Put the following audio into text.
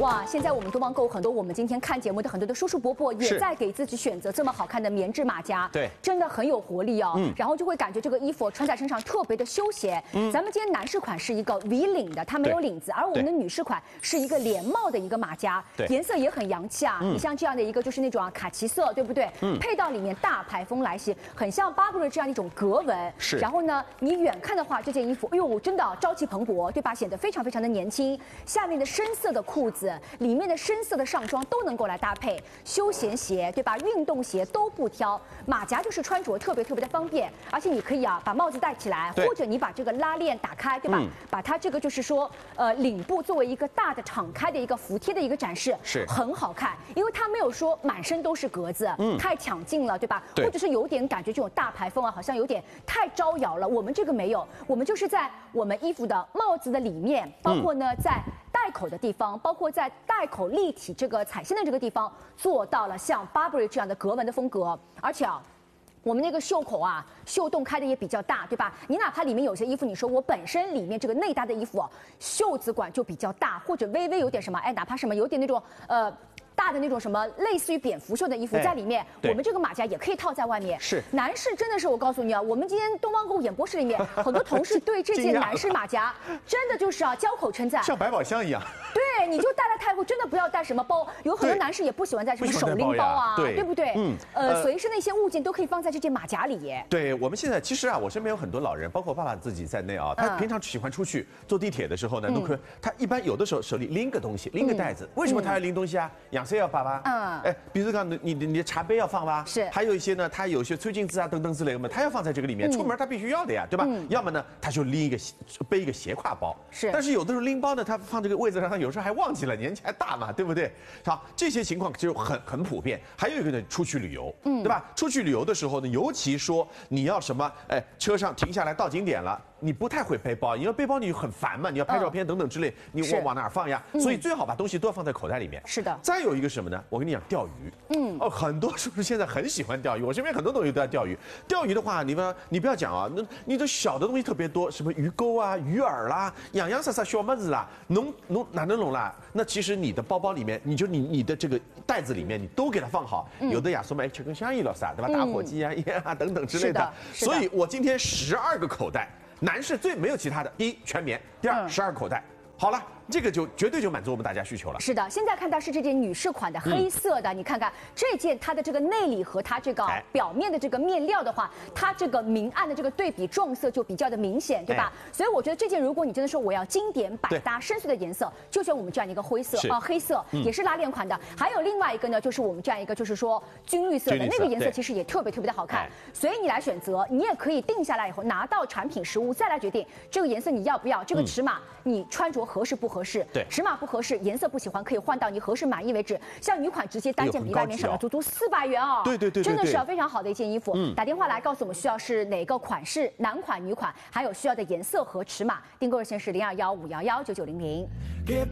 哇，现在我们东方购很多，我们今天看节目的很多的叔叔伯伯也在给自己选择这么好看的棉质马甲， 对， 真的很有活力哦。然后就会感觉这个衣服穿在身上特别的休闲。咱们今天男士款是一个 V 领的，它没有领子，而我们的女士款是一个连帽的一个马甲，颜色也很洋气啊。你像这样的一个就是那种卡其色，对不对？配到里面大排风来袭，很像Burberry这样一种格纹。 是。 然后呢，你远看的话，这件衣服，哎呦，真的朝气蓬勃，对吧？显得非常非常的年轻。下面的深色的裤子，里面的深色的上装都能够来搭配，休闲鞋，对吧？运动鞋都不挑，马甲就是穿着特别特别的方便，而且你可以把帽子戴起来，或者你把这个拉链打开，对吧？把它这个就是说，领部作为一个大的敞开的一个服帖的一个展示， 是很好看，因为它没有说满身都是格子，太抢镜了，对吧？ 对， 或者是有点感觉这种大排风啊，好像有点太招摇了。我们这个没有，我们就是在我们衣服的帽子的里面，包括呢在带口的地方，包括在带口立体这个彩线的这个地方，做到了像 Burberry 这样的格纹的风格，而且啊。我们那个袖口啊，袖洞开的也比较大，对吧？你哪怕里面有些衣服，你说我本身里面这个内搭的衣服，袖子管就比较大，或者微微有点什么，哎，哪怕什么有点那种大的那种什么类似于蝙蝠袖的衣服在里面，我们这个马甲也可以套在外面。 是， 男士真的是我告诉你啊，我们今天东方购物演播室里面很多同事对这件男士马甲真的就是交口称赞， 像百宝箱一样。 对，你就带来泰国真的不要带什么包，有很多男士也不喜欢带什么手拎包啊，对不对？随身的一些物件都可以放在这件马甲里耶。 对，我们现在其实啊，我身边有很多老人，包括我爸爸自己在内啊，他平常喜欢出去坐地铁的时候呢，他一般有的时候手里拎个东西，拎个袋子，为什么他要拎东西啊？养生要爸爸。哎，比如讲你的茶杯要放吧， 是， 还有一些呢，他有些吹镜子啊等等之类的嘛，他要放在这个里面，出门他必须要的呀，对吧？要么呢，他就背一个斜挎包， 是。 但是有的时候拎包呢，他放这个位置上，他有时候还忘记了，年纪还大嘛，对不对？好，这些情况就很普遍。还有一个呢，出去旅游，对吧？出去旅游的时候呢，尤其说你要什么，哎，车上停下来到景点了。你不太会背包，因为背包你很烦嘛，你要拍照片等等之类，你往哪儿放呀？所以最好把东西都放在口袋里面。 是的。 再有一个什么呢？我跟你讲，钓鱼。很多叔叔现在很喜欢钓鱼，我身边很多同学都在钓鱼。钓鱼的话，你不要讲啊，那你的小的东西特别多，什么鱼钩啊、鱼饵啦、洋洋洒洒小么子啦，弄哪能弄啦？那其实你的包包里面，你的这个袋子里面，你都给它放好。有的呀，什么吃根香烟了啥，对吧？打火机啊、烟啊等等之类的。所以我今天12个口袋。男士最没有其他的，第一全棉，第二12个口袋。好了，这个就绝对就满足我们大家需求了。 是的，现在看到是这件女士款的黑色的，你看看这件它的这个内里和它这个表面的这个面料的话，它这个明暗的这个对比撞色就比较的明显，对吧？所以我觉得这件如果你真的说我要经典百搭深邃的颜色，就选我们这样一个灰色黑色，也是拉链款的。还有另外一个呢，就是我们这样一个就是说军绿色的那个颜色，其实也特别特别的好看。所以你来选择，你也可以定下来以后拿到产品实物再来决定这个颜色你要不要，这个尺码你穿着合适不合适？ 对， 尺码不合适，颜色不喜欢，可以换到你合适满意为止。像女款直接单件比外面省了足足400元哦。 对， 真的是非常好的一件衣服。打电话来告诉我们需要是哪个款式，男款、女款，还有需要的颜色和尺码。订购热线是0215119900。